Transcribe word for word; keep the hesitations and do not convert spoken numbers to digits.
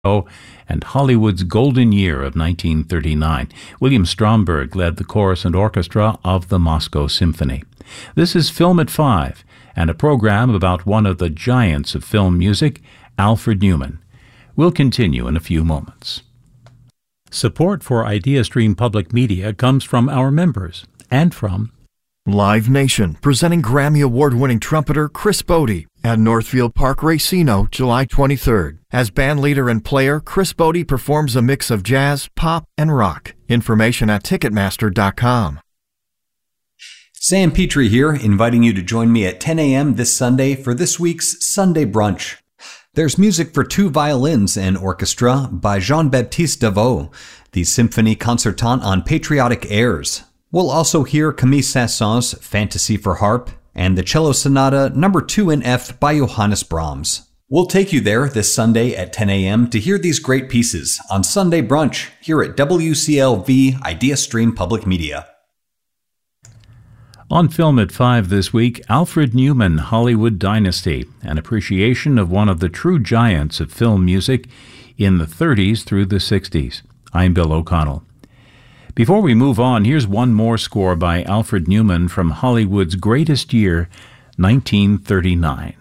and Hollywood's golden year of nineteen thirty-nine. William Stromberg led the chorus and orchestra of the Moscow Symphony. This is Film at Five, and a program about one of the giants of film music, Alfred Newman. We'll continue in a few moments. Support for IdeaStream Public Media comes from our members and from Live Nation, presenting Grammy Award-winning trumpeter Chris Bodie at Northfield Park Racino, July twenty-third. As bandleader and player, Chris Bodie performs a mix of jazz, pop, and rock. Information at Ticketmaster dot com. Sam Petrie here, inviting you to join me at ten a.m. this Sunday for this week's Sunday Brunch. There's music for two violins and orchestra by Jean-Baptiste Davot, the Symphonie Concertante on Patriotic Airs. We'll also hear Camille Saint-Saëns' Fantasy for Harp and the Cello Sonata number two in F by Johannes Brahms. We'll take you there this Sunday at ten a.m. to hear these great pieces on Sunday Brunch here at W C L V IdeaStream Public Media. On Film at Five this week, Alfred Newman, Hollywood Dynasty, an appreciation of one of the true giants of film music in the thirties through the sixties. I'm Bill O'Connell. Before we move on, here's one more score by Alfred Newman from Hollywood's greatest year, nineteen thirty-nine.